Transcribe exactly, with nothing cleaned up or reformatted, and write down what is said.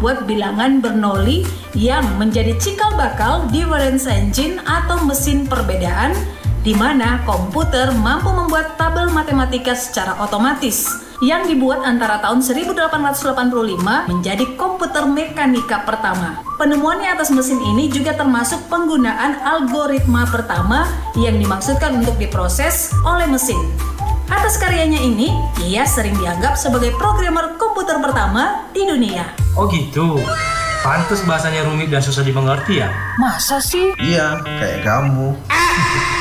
membuat bilangan Bernoulli yang menjadi cikal bakal difference engine atau mesin perbedaan, di mana komputer mampu membuat tabel matematika secara otomatis, yang dibuat antara tahun seribu delapan ratus delapan puluh lima menjadi komputer mekanika pertama. Penemuannya atas mesin ini juga termasuk penggunaan algoritma pertama yang dimaksudkan untuk diproses oleh mesin. Atas karyanya ini, ia sering dianggap sebagai programmer komputer pertama di dunia. Oh gitu, pantes bahasanya rumit dan susah dimengerti ya? Masa sih? Iya, kayak kamu.